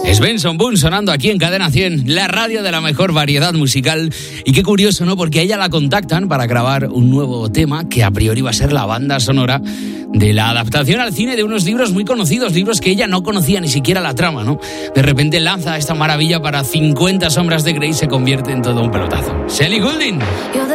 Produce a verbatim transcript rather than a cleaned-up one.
Es Benson Boone sonando aquí en Cadena cien, la radio de la mejor variedad musical. Y qué curioso, ¿no? Porque a ella la contactan para grabar un nuevo tema que a priori va a ser la banda sonora de la adaptación al cine de unos libros muy conocidos, libros que ella no conocía ni siquiera la trama, ¿no? De repente lanza esta maravilla para cincuenta sombras de Grey y se convierte en todo un pelotazo. Ellie Goulding.